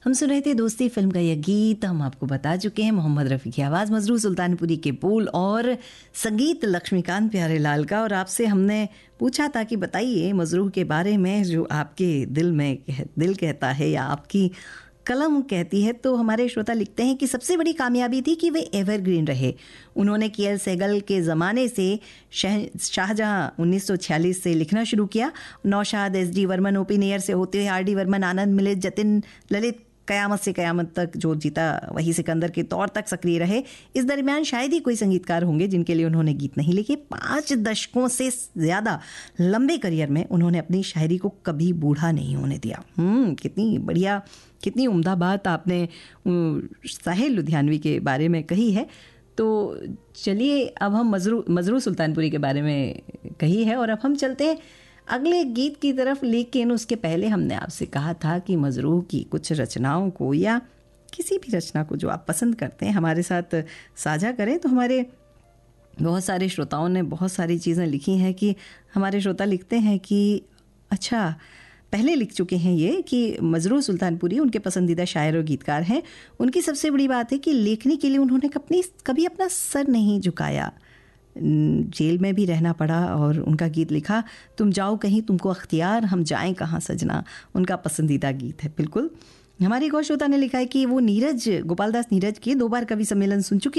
हम सुन रहे थे दोस्ती फिल्म का यह गीत। हम आपको बता चुके हैं मोहम्मद रफ़ी की आवाज़, मजरू सुल्तानपुरी के बोल और संगीत लक्ष्मीकांत प्यारेलाल का। और आपसे हमने पूछा था कि बताइए मजरू के बारे में, जो आपके दिल कहता है या आपकी कलम कहती है। तो हमारे श्रोता लिखते हैं कि सबसे बड़ी कामयाबी थी कि वे एवरग्रीन रहे। उन्होंने के.एल. सहगल के ज़माने से शाहजहां 1946 से लिखना शुरू किया। नौशाद, एस.डी. वर्मन, ओ.पी. नैयर से होते हुए आर.डी. वर्मन, आनंद मिलित, जतिन ललित, क़यामत से क़यामत तक जो जीता वही सिकंदर के तौर तक सक्रिय रहे। इस दरमियान शायद ही कोई संगीतकार होंगे जिनके लिए उन्होंने गीत नहीं लिखे। 5 दशकों से ज़्यादा लंबे करियर में उन्होंने अपनी शायरी को कभी बूढ़ा नहीं होने दिया। कितनी बढ़िया, कितनी उम्दा बात आपने साहिल लुधियानवी के बारे में कही है। तो चलिए अब हम मजरू सुल्तानपुरी के बारे में कही है और अब हम चलते हैं अगले गीत की तरफ। लेकिन उसके पहले हमने आपसे कहा था कि मजरू की कुछ रचनाओं को या किसी भी रचना को जो आप पसंद करते हैं हमारे साथ साझा करें। तो हमारे बहुत सारे श्रोताओं ने बहुत सारी चीज़ें लिखी हैं कि हमारे श्रोता लिखते हैं कि अच्छा, पहले लिख चुके हैं ये कि मजरू सुल्तानपुरी उनके पसंदीदा शायर और गीतकार हैं। उनकी सबसे बड़ी बात है कि लेखनी के लिए उन्होंने कभी अपना सर नहीं झुकाया। जेल में भी रहना पड़ा और उनका गीत लिखा। तुम जाओ कहीं तुमको अख्तियार, हम जाएं कहाँ सजना, उनका पसंदीदा गीत है। बिल्कुल। हमारी एक और श्रोता ने लिखा है कि वो गोपालदास नीरज के 2 बार कवि सम्मेलन सुन चुके